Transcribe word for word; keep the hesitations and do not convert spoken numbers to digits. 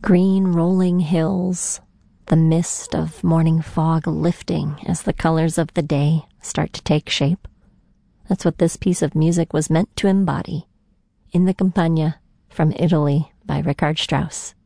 Green rolling hills, the mist of morning fog lifting as the colors of the day start to take shape. That's what this piece of music was meant to embody. In the Campagna, from Italy, by Richard Strauss.